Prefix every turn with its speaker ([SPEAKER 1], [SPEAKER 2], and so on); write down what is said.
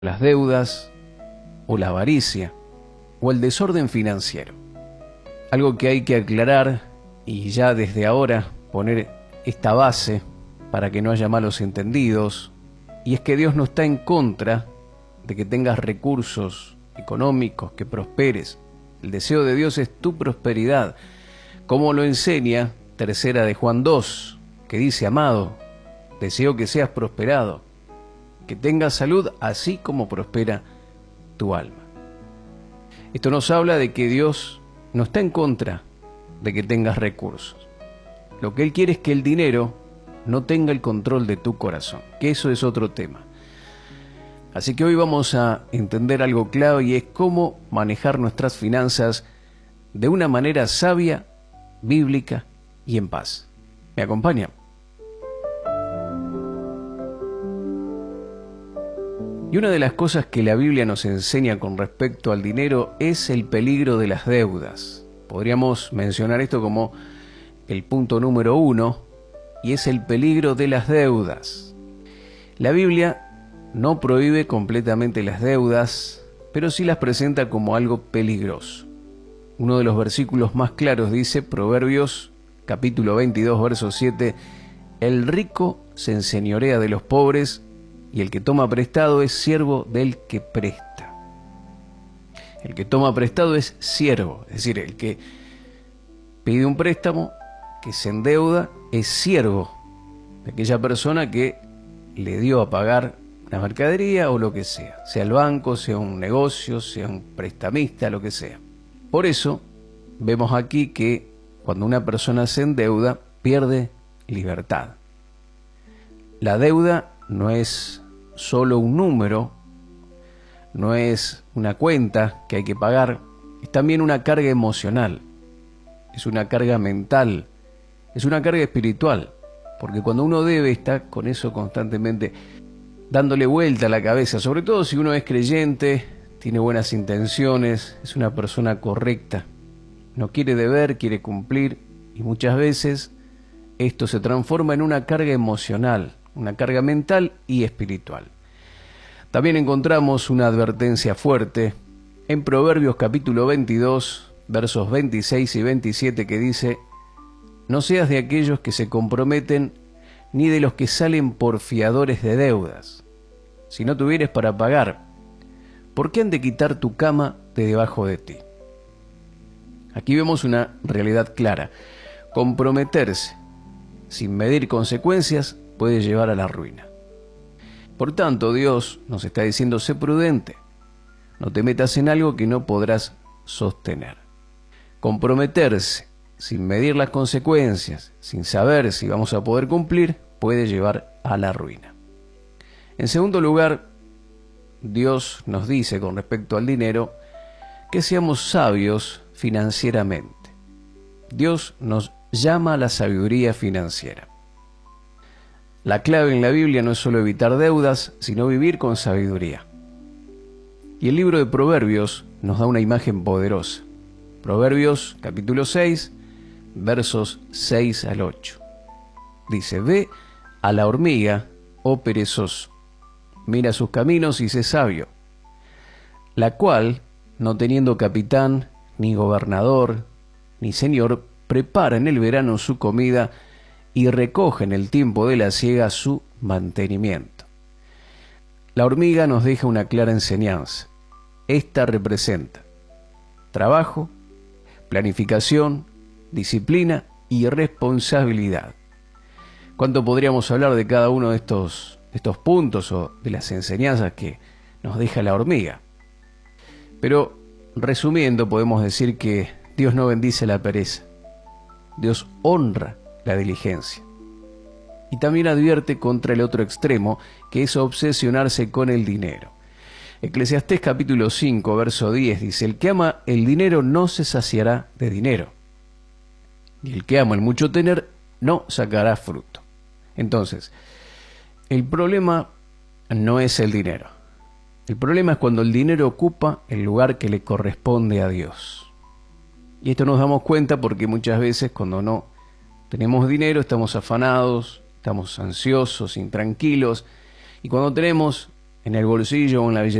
[SPEAKER 1] las deudas o la avaricia o el desorden financiero. Algo que hay que aclarar y ya desde ahora poner esta base para que no haya malos entendidos, y es que Dios no está en contra de que tengas recursos económicos, que prosperes. El deseo de Dios es tu prosperidad, como lo enseña tercera de Juan 2, que dice: amado, deseo que seas prosperado, que tengas salud así como prospera tu alma. Esto nos habla de que Dios no está en contra de que tengas recursos. Lo que Él quiere es que el dinero no tenga el control de tu corazón, que eso es otro tema. Así que hoy vamos a entender algo clave, y es cómo manejar nuestras finanzas de una manera sabia, bíblica y en paz. ¿Me acompaña? Y una de las cosas que la Biblia nos enseña con respecto al dinero es el peligro de las deudas. Podríamos mencionar esto como el punto número 1, y es el peligro de las deudas. La Biblia no prohíbe completamente las deudas, pero sí las presenta como algo peligroso. Uno de los versículos más claros dice, Proverbios capítulo 22, verso 7, el rico se enseñorea de los pobres, y el que toma prestado es siervo del que presta. El que toma prestado es siervo, es decir, el que pide un préstamo, que se endeuda, es siervo de aquella persona que le dio a pagar una mercadería o lo que sea el banco, sea un negocio, sea un prestamista, lo que sea. Por eso vemos aquí que cuando una persona se endeuda, pierde libertad. La deuda no es solo un número, no es una cuenta que hay que pagar, es también una carga emocional, es una carga mental, es una carga espiritual, porque cuando uno debe está con eso constantemente dándole vuelta a la cabeza, sobre todo si uno es creyente, tiene buenas intenciones, es una persona correcta, no quiere deber, quiere cumplir, y muchas veces esto se transforma en una carga emocional, una carga mental y espiritual. También encontramos una advertencia fuerte en Proverbios capítulo 22, versos 26 y 27, que dice: no seas de aquellos que se comprometen, ni de los que salen por fiadores de deudas. Si no tuvieres para pagar, ¿por qué han de quitar tu cama de debajo de ti? Aquí vemos una realidad clara. Comprometerse sin medir consecuencias puede llevar a la ruina. Por tanto, Dios nos está diciendo: sé prudente, no te metas en algo que no podrás sostener. Comprometerse sin medir las consecuencias, sin saber si vamos a poder cumplir, puede llevar a la ruina. En segundo lugar, Dios nos dice con respecto al dinero que seamos sabios financieramente. Dios nos llama a la sabiduría financiera. La clave en la Biblia no es solo evitar deudas, sino vivir con sabiduría. Y el libro de Proverbios nos da una imagen poderosa. Proverbios capítulo 6, versos 6 al 8. Dice: ve a la hormiga, oh perezoso, mira sus caminos y sé sabio, la cual, no teniendo capitán, ni gobernador, ni señor, prepara en el verano su comida y recoge en el tiempo de la siega su mantenimiento. La hormiga nos deja una clara enseñanza. Esta representa trabajo, planificación, disciplina y responsabilidad. ¿Cuánto podríamos hablar de cada uno de estos puntos o de las enseñanzas que nos deja la hormiga? Pero resumiendo, podemos decir que Dios no bendice la pereza. Dios honra la diligencia. Y también advierte contra el otro extremo, que es obsesionarse con el dinero. Eclesiastés capítulo 5, verso 10 dice: el que ama el dinero no se saciará de dinero, y el que ama el mucho tener no sacará fruto. Entonces, el problema no es el dinero. El problema es cuando el dinero ocupa el lugar que le corresponde a Dios. Y esto nos damos cuenta porque muchas veces cuando no tenemos dinero estamos afanados, estamos ansiosos, intranquilos, y cuando tenemos en el bolsillo o en la billetera